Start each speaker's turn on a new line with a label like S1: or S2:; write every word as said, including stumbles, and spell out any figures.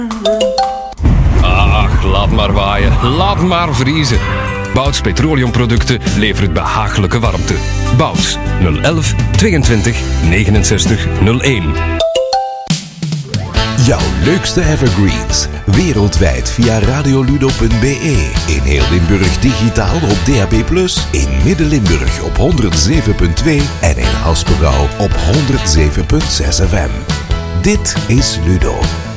S1: Ach, laat maar waaien. Laat maar vriezen. Bouts Petroleumproducten levert behagelijke warmte. Bouts nul elf tweeëntwintig negenenzestig nul één.
S2: Jouw leukste evergreens. Wereldwijd via radioludo punt b e. In heel Limburg digitaal op D A B plus. In Midden-Limburg op honderdzeven punt twee. En in Haspengouw op honderdzeven punt zes F M. Dit is Ludo.